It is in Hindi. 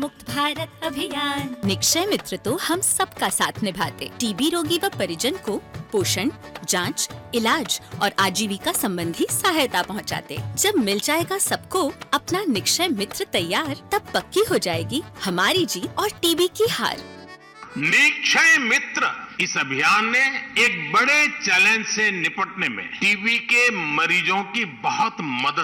मुक्त भारत अभियान। निक्षय मित्र तो हम सबका साथ निभाते, टीबी रोगी व परिजन को पोषण, जांच, इलाज और आजीविका संबंधी सहायता पहुंचाते। जब मिल जाएगा सबको अपना निक्षय मित्र तैयार, तब पक्की हो जाएगी हमारी जीत और टीबी की हार। निक्षय मित्र इस अभियान ने एक बड़े चैलेंज से निपटने में टीबी के मरीजों की बहुत मदद